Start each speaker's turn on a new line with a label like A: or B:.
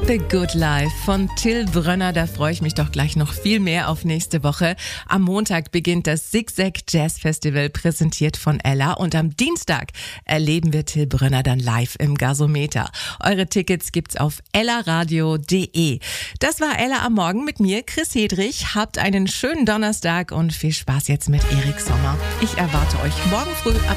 A: The Good Life von Till Brönner, da freue ich mich doch gleich noch viel mehr auf nächste Woche. Am Montag beginnt das Zigzag Jazz Festival, präsentiert von Ella, und am Dienstag erleben wir Till Brönner dann live im Gasometer. Eure Tickets gibt's auf ellaradio.de. Das war Ella am Morgen mit mir, Chris Hedrich. Habt einen schönen Donnerstag und viel Spaß jetzt mit Erik Sommer. Ich erwarte euch morgen früh ab